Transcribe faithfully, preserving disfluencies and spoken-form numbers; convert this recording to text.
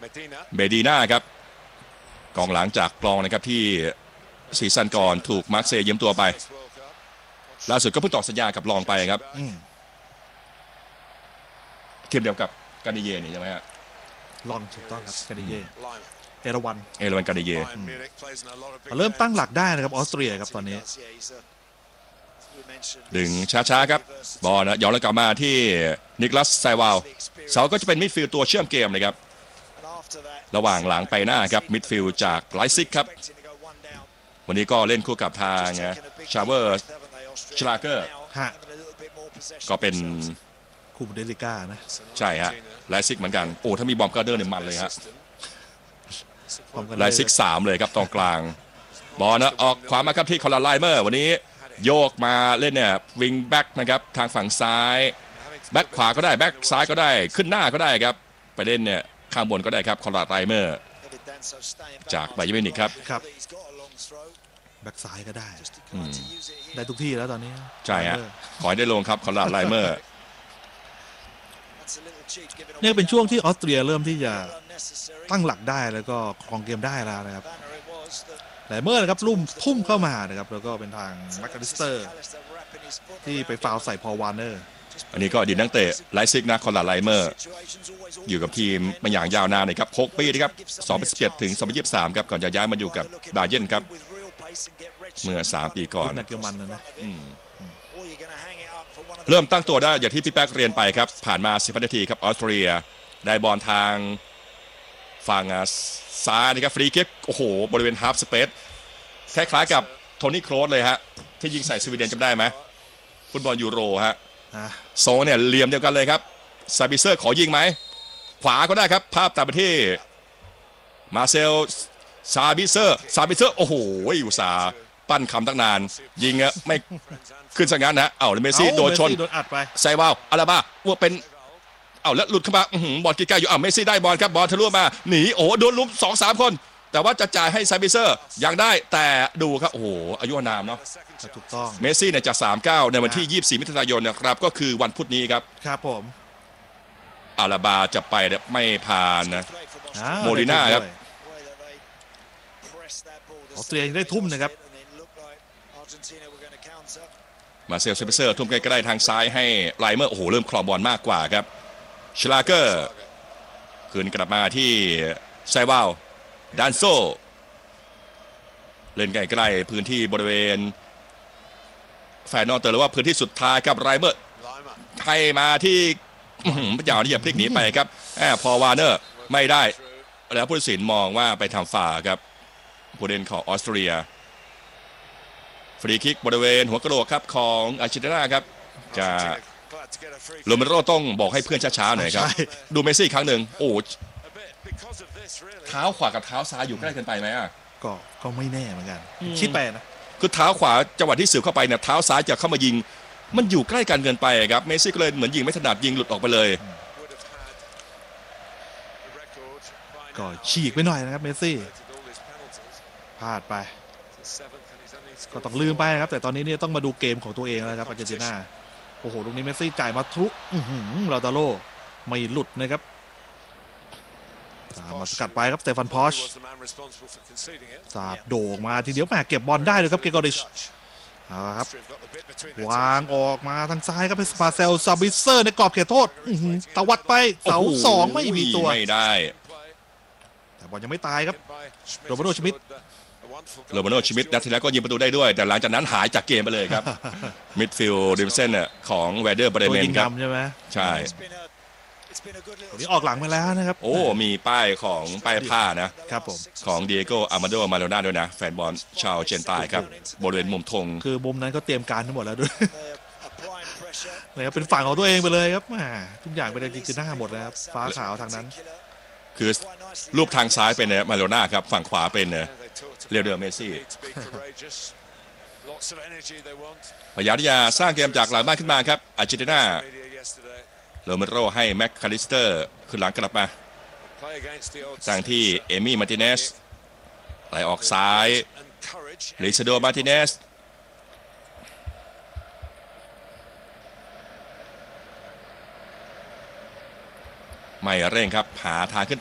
เบดีน่าครับกองหลังจากกลองนะครับที่ซีซั่นก่อนถูกมาร์เซย์ยืมตัวไปล่าสุดก็เพิ่งต่อสัญญากับลองไปครับทีมเดียวกับกานิเย่นี่ใช่ไหมฮะลองถูกต้องครับกานิเย่เอราวันเอราวันกานิเย่เริ่มตั้งหลักได้นะครับออสเตรียครับตอนนี้ดึงช้าๆครับบอลนะย้อนแล้วกลับมาที่นิคลัสไซวาลเสาก็จะเป็นมิดฟิลด์ตัวเชื่อมเกมเลยครับระหว่างหลังไปหน้าครับมิดฟิลด์จากไลซิกครับวันนี้ก็เล่นคู่กับทางชาเวอร์ชลาเกอร์ก็เป็นคูบูเดลิก้านะใช่ฮะไลซิกเหมือนกันโอ้ถ้ามีบอมการ์เดอร์เนี่ยมันเลยฮะไลซิกสามเลยครับตรงกลางบอลนะออกขวามาครับที่คอร์ไลเมอร์วันนี้โยกมาเล่นเนี่ยวิงแบ็กนะครับทางฝั่งซ้ายแบ็กขวาก็ได้แบ็กซ้ายก็ได้ขึ้นหน้าก็ได้ครับไปเล่นเนี่ยข้างบนก็ได้ครับคอร์ไลเมอร์จากไบเยอร์มิวนิกครับครับแบ็กซ้ายก็ได้ได้ทุกที่แล้วตอนนี้ใช่ฮะขอให้ได้ลงครับคอร์ไลเมอร์นี่เป็นช่วงที่ออสเตรียเริ่มที่จะตั้งหลักได้แล้วก็ครองเกมได้แล้วนะครับแต่เมื่อนะครับลุ่มพุ่มเข้ามานะครับแล้วก็เป็นทางแมคคาลิสเตอร์ที่ไปฟาวใส่พอลวานเนอร์อันนี้ก็อดีตนักเตะไลซิกนะคอนราไลเมอร์อยู่กับทีมมาอย่างยาวนานนะครับหกปีนะครับสองพันสิบเจ็ดถึงสองพันยี่สิบสามครับก่อนจะย้ายมาอยู่กับบาเยิร์นครับเมื่อสามปีก่อนนักเกมมันนะเริ่มตั้งตัวได้อย่างที่พี่แป๊กเรียนไปครับผ่านมาสิบนาทีครับออสเตรียได้บอลทางฝั่งซ้ายนะครับฟรีคิกโอ้โหบริเวณฮาล์ฟสเปซคล้ายๆกับโทนี่โครสเลยฮะที่ยิงใส่สวีเดนจำได้ไหมฟุตบอลยูโรฮะโซเนี่ยเหลี่ยมเดียวกันเลยครับซาบิเซอร์ขอยิงไหมขวาก็ได้ครับภาพตามไปที่มาเซลซาบิเซอร์ซาบิเซอร์โอ้โหอยู่สาปั้นคำตั้งนานยิงอะไม่ขึ้นสังงานนะเอ้าเมซี่โดนชนไซวาลอาราบาว่าเป็นเอ้าแล้วหลุดเข้ามาบอลใกล้ๆอยู่อ้าวเมซี่ได้บอลครับบอลทะลุมาหนีโอ้โดนลุมสองสามคนแต่ว่าจะจ่ายให้ซาบิเซอร์ยังได้แต่ดูครับโอ้โหอายุนามเนาะถูกต้องเมซี่เนี่ยจะสามสิบเก้าในวันที่ยี่สิบสี่มิถุนายนนะครับก็คือวันพุธนี้ครับครับผมอาราบาจะไปไม่ผ่านนะโมลิน่าครับออสเตรียได้ทุ่มนะครับมาเซลเซเปเซอร์ทุ่มใกล้ๆทางซ้ายให้ไลเมอร์โอ้โหเริ่มครองบอลมากกว่าครับชลาเกอร์คืนกลับมาที่ไซวาลดานโซเล่นใกล้ๆพื้นที่บริเวณแฟนนอเตอร์หรือว่าพื้นที่สุดท้ายกับไลเมอร์ให้มาที่พระเจ้าที่อย่าพลิกหนีไปครับพอวาร์เนอร์ไม่ได้แล้วผู้ตัดสินมองว่าไปทำฝ่าครับผู้เล่นของออสเตรียฟรีคิกบริเวณหัวกระโหลกครับของอาร์เจนตินาครับจะโรเมโรต้องบอกให้เพื่อนช้าๆหน่อยครับดูเมซี่ครั้งหนึ่งโอ้เท้าขวากับเท้าซ้ายอยู่ใกล้เกินไปไหมอ่ะก็ก็ไม่แน่เหมือนกันคิดไปนะคือเท้าขวาจังหวะที่สืบเข้าไปเนี่ยเท้าซ้ายจะเข้ามายิงมันอยู่ใกล้กันเกินไปครับเมซี่ก็เลยเหมือนยิงไม่ถนัดยิงหลุดออกไปเลยก็ฉีกไปหน่อยนะครับเมซี่พลาดไปก็ต้องลืมไปนะครับแต่ตอนนี้เนี่ยต้องมาดูเกมของตัวเองแล้วครับอาร์เจนตินาโอ้โหตรงนี้เมสซี่จ่ายมาทุกลาตาโลไม่หลุดนะครับมาสกัดไปครับสเตฟานพอชสาดโด่งมาทีเดียวแหมเก็บบอลได้เลยครับเกกอริชครับวางออกมาทางซ้ายครับเป็นมาเซลซาบิเซอร์ในกรอบเขตโทษตวัดไปเสาสองไม่มีตัวไม่ได้แต่บอลยังไม่ตายครับโรเบโรชมิดโรเบโรชมิดนัดที่แล้วก็ยิงประตูได้ด้วยแต่หลังจากนั้นหายจากเกมไปเลยครับมิดฟิลด์ริมเส้นของแวเดอร์เบรเมนครับใช่ไหมใช่ตรงนี้ออกหลังไปแล้วนะครับโอ้มีป้ายของป้ายผ้านะครับผมของเดียโกอามาโดมาโลนาด้วยนะแฟนบอลชาวเจนใต้ครับบริเวณมุมธงคือมุมนั้นก็เตรียมการทั้งหมดแล้วด้วยเลยครับเป็นฝั่งของตัวเองไปเลยครับทุกอย่างเป็นอะไรคือหน้าหมดแล้วครับฟ้าขาวทางนั้นคือรูปทางซ้ายเป็นเนี่ยมาโลนาครับฝั่งขวาเป็นเนี่ยเรียวเดอร์เมซี่พยายามที่จะสร้างเกมจากหลังบ้านขึ้นมาครับอาร์เจนตินาโรเมโรให้แม็กคาลิสเตอร์ขึ้นหลังกลับมาตั้งที่เอมี่มาร์ติเนสไหลออกซ้ายลิซาโดมาร์ติเนสไม่เร่งครับหาทางขึ้น